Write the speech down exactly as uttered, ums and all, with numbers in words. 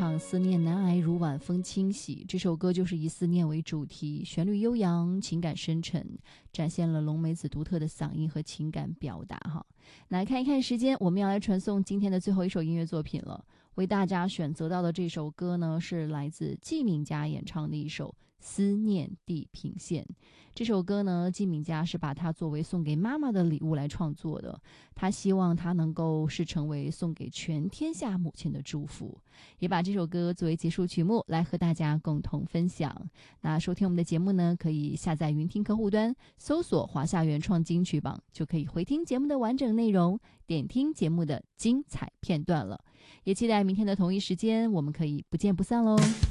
唱思念难挨如晚风轻洗，这首歌就是以思念为主题，旋律悠扬，情感深沉，展现了龙梅子独特的嗓音和情感表达哈。来看一看时间，我们要来传送今天的最后一首音乐作品了。为大家选择到的这首歌呢，是来自季敏佳演唱的一首思念地平线。这首歌呢，季敏佳是把它作为送给妈妈的礼物来创作的，他希望它能够是成为送给全天下母亲的祝福，也把这首歌作为结束曲目来和大家共同分享。那收听我们的节目呢，可以下载云听客户端，搜索华夏原创金曲榜，就可以回听节目的完整内容，点听节目的精彩片段了。也期待明天的同一时间，我们可以不见不散喽。